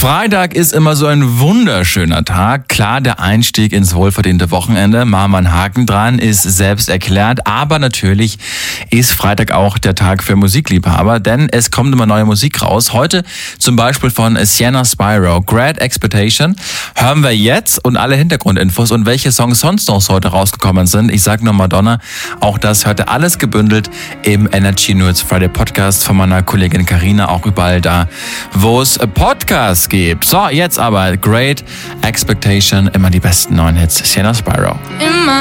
Freitag ist immer so ein wunderschöner Tag. Klar, der Einstieg ins wohlverdiente Wochenende. Machen wir einen Haken dran, ist selbst erklärt. Aber natürlich ist Freitag auch der Tag für Musikliebhaber, denn es kommt immer neue Musik raus. Heute zum Beispiel von Sienna Spyro, Great Expectation. Hören wir jetzt und alle Hintergrundinfos und welche Songs sonst noch heute rausgekommen sind. Ich sag nur Madonna. Auch das hört ihr alles gebündelt im Energy Nerds Friday Podcast von meiner Kollegin Carina. Auch überall da, wo es Podcasts gibt. So, jetzt aber Great Expectation, immer die besten neuen Hits. Sienna Spyro.